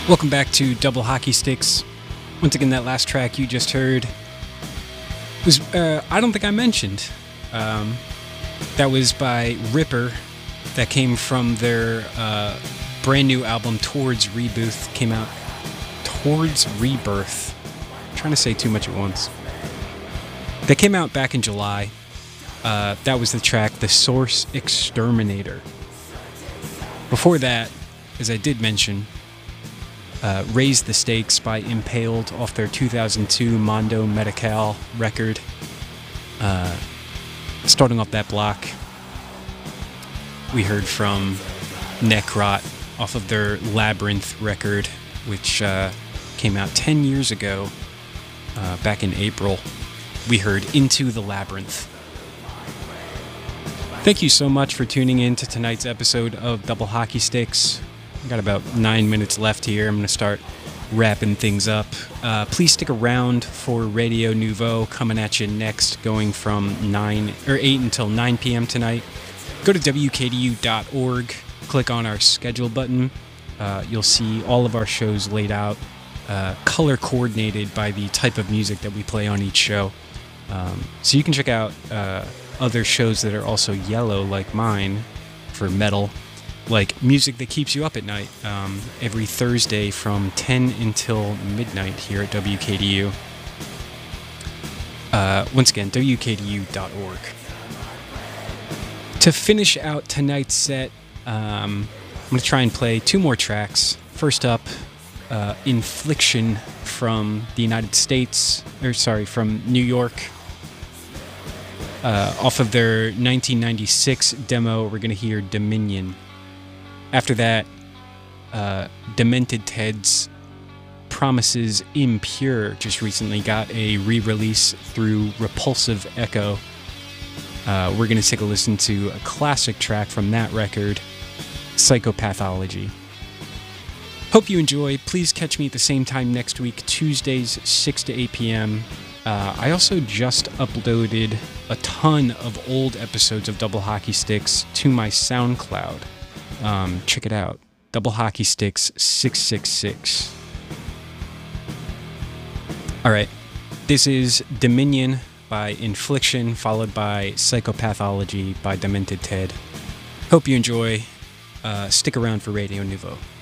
Welcome back to Double Hockey Sticks. Once again, that last track you just heard was, I don't think I mentioned. That was by Ripper. That came from their brand new album, Towards Rebirth. Came out Towards Rebirth. I'm trying to say too much at once. That came out back in July. That was the track, The Source Exterminator. Before that, as I did mention, Raise the Stakes by Impaled off their 2002 Mondo Medical record. Starting off that block, we heard from Necrot off of their Labyrinth record, which came out 10 years ago, back in April. We heard Into the Labyrinth. Thank you so much for tuning in to tonight's episode of Double Hockey Sticks. I've got about 9 minutes left here. I'm going to start wrapping things up. Please stick around for Radio Nouveau coming at you next, going from 8 until 9 p.m. tonight. Go to wkdu.org, click on our schedule button. You'll see all of our shows laid out, color coordinated by the type of music that we play on each show. So you can check out other shows that are also yellow like mine for metal, like music that keeps you up at night, every Thursday from 10 until midnight here at WKDU. Once again, wkdu.org. To finish out tonight's set, I'm going to try and play two more tracks. First up, Infliction from the United States, from New York. Off of their 1996 demo, we're going to hear Dominion. After that, Demented Ted's Promises Impure just recently got a re-release through Repulsive Echo. We're going to take a listen to a classic track from that record, Psychopathology. Hope you enjoy. Please catch me at the same time next week, Tuesdays, 6 to 8 p.m. I also just uploaded a ton of old episodes of Double Hockey Sticks to my SoundCloud. Check it out. Double Hockey Sticks 666. Alright, this is Dominion by Infliction, followed by Psychopathology by Demented Ted. Hope you enjoy. Stick around for Radio Nouveau.